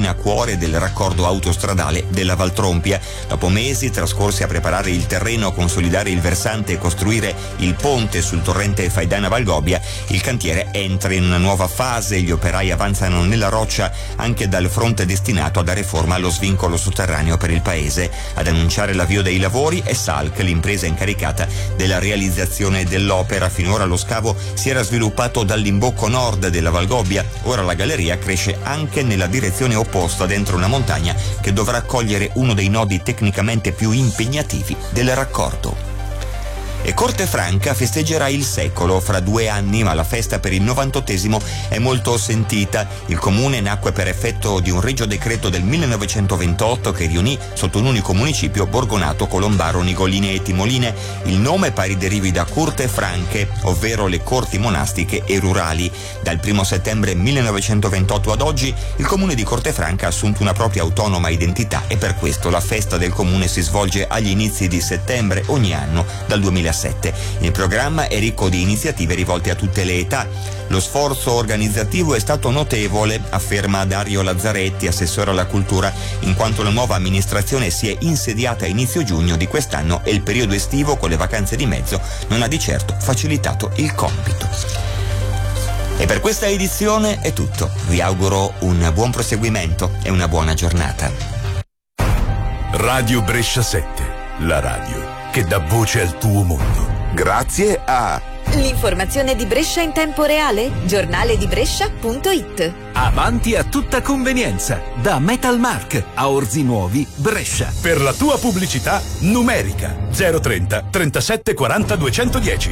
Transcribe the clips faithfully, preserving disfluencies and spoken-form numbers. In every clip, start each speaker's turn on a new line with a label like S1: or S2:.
S1: comune a cuore del raccordo autostradale della Valtrompia. Dopo mesi trascorsi a preparare il terreno, consolidare il versante e costruire il ponte sul torrente Faidana-Valgobbia, il cantiere entra in una nuova fase. Gli operai avanzano nella roccia anche dal fronte destinato a dare forma allo svincolo sotterraneo per il paese. Ad annunciare l'avvio dei lavori è Salk, l'impresa incaricata della realizzazione dell'opera. Finora lo scavo si era sviluppato dall'imbocco nord della Valgobbia, ora la galleria cresce anche nella direzione opposta dentro una montagna che dovrà accogliere uno dei nodi tecnicamente più impegnativi del raccordo. E Cortefranca festeggerà il secolo fra due anni, ma la festa per il novantottesimo è molto sentita. Il comune nacque per effetto di un regio decreto del millenovecentoventotto che riunì sotto un unico municipio Borgonato, Colombaro, Nigoline e Timoline. Il nome pare derivi da curte franche, ovvero le corti monastiche e rurali. Dal primo settembre millenovecentoventotto ad oggi il comune di Cortefranca ha assunto una propria autonoma identità e per questo la festa del comune si svolge agli inizi di settembre ogni anno dal duemilasette. Il programma è ricco di iniziative rivolte a tutte le età. Lo sforzo organizzativo è stato notevole, afferma Dario Lazzaretti, assessore alla cultura, in quanto la nuova amministrazione si è insediata a inizio giugno di quest'anno e il periodo estivo, con le vacanze di mezzo, non ha di certo facilitato il compito. E per questa edizione è tutto. Vi auguro un buon proseguimento e una buona giornata.
S2: Radio Brescia sette, la radio che dà voce al tuo mondo.
S3: Grazie a
S4: l'informazione di Brescia in tempo reale, giornale di Brescia punto it.
S5: Avanti a tutta convenienza, da Metalmark a Orzi Nuovi, Brescia.
S2: Per la tua pubblicità numerica zero trenta trentasette quaranta duecentodieci.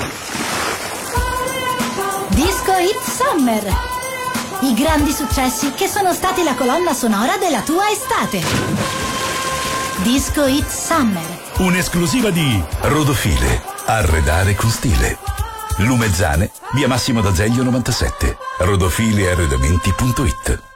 S6: Disco Hit Summer. I grandi successi che sono stati la colonna sonora della tua estate. Disco Hit Summer.
S2: Un'esclusiva di Rodofile, arredare con stile. Lumezzane, via Massimo d'Azeglio novantasette. rodofile arredamenti punto it.